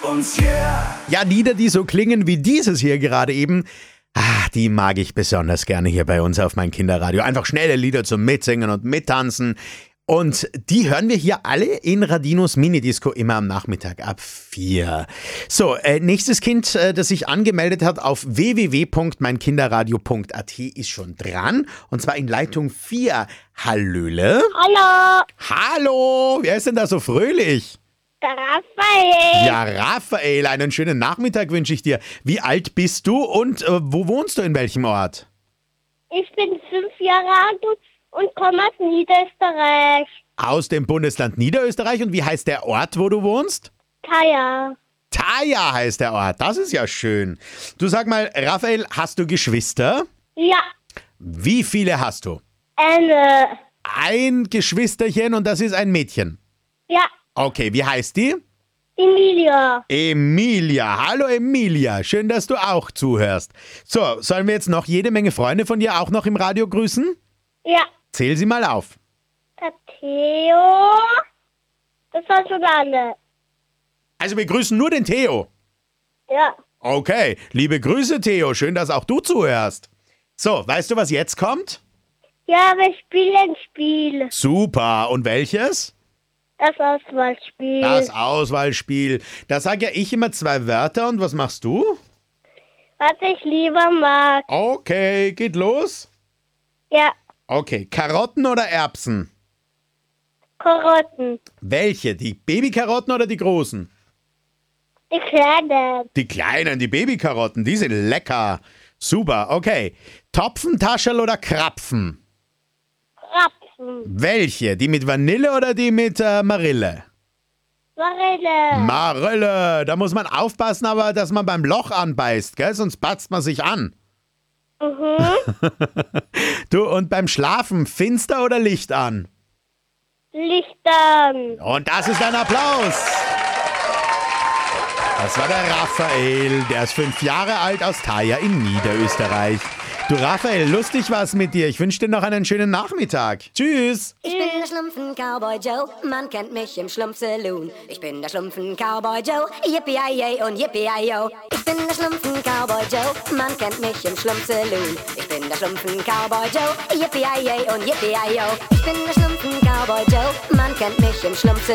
uns, yeah. Ja, Lieder, die so klingen wie dieses hier gerade eben, die mag ich besonders gerne hier bei uns auf mein Kinderradio. Einfach schnelle Lieder zum Mitsingen und Mittanzen. Und die hören wir hier alle in Radinos Minidisco immer am Nachmittag ab 4. So, nächstes Kind, das sich angemeldet hat auf www.meinkinderradio.at ist schon dran. Und zwar in Leitung 4. Hallöle. Hallo, Hallo, wer ist denn da so fröhlich? der Raphael. Ja, Raphael, einen schönen Nachmittag wünsche ich dir. Wie alt bist du und wo wohnst du, in welchem Ort? Ich bin 5 Jahre alt und komme aus Niederösterreich. Aus dem Bundesland Niederösterreich. Und wie heißt der Ort, wo du wohnst? Kaya. Thaya heißt der Ort. Das ist ja schön. Du, sag mal, Raphael, hast du Geschwister? Ja, Wie viele hast du? eine. Ein Geschwisterchen und das ist ein Mädchen. Ja, Okay, wie heißt die? Emilia. Emilia. Hallo Emilia, schön, dass du auch zuhörst. So, sollen wir jetzt noch jede Menge Freunde von dir auch noch im Radio grüßen? Ja, Zähl sie mal auf. der Theo. Das war schon alle. Also wir grüßen nur den Theo. Ja, Okay, liebe Grüße Theo, schön, dass auch du zuhörst. So, weißt du, was jetzt kommt? ja, wir spielen ein Spiel. Super, und welches? Das Auswahlspiel. Das Auswahlspiel. Da sage ja ich immer 2 Wörter und was machst du? Was ich lieber mag. Okay, geht los. Ja, Okay, Karotten oder Erbsen? Karotten. Welche? Die Babykarotten oder die großen? Die Kleinen. Die kleinen, die Babykarotten, die sind lecker. Super, okay. Topfentaschel oder Krapfen? Rapfen. Welche? Die mit Vanille oder die mit Marille? Marille. Marille, da muss man aufpassen, aber dass man beim Loch anbeißt, gell? Sonst patzt man sich an. Du, und beim Schlafen, finster oder Licht an? Lichtern. Und das ist ein Applaus. Das war der Raphael, der ist 5 Jahre alt aus Thaya in Niederösterreich. Du Raphael, lustig war's mit dir. Ich wünsche dir noch einen schönen Nachmittag. Tschüss. Ich bin der Schlumpfen-Cowboy Joe, man kennt mich im Schlumpf-Saloon. Ich bin der Schlumpfen-Cowboy Joe, yippie-yay und yippie-yo. Ich bin der Schlumpfen-Cowboy Joe, man kennt mich im Schlumpf-Saloon. Ich bin der Schlumpfen-Cowboy Joe, yippie-yay und yippie-yo. Ich bin der Schlumpfen-Cowboy Joe, man kennt mich im Schlumpf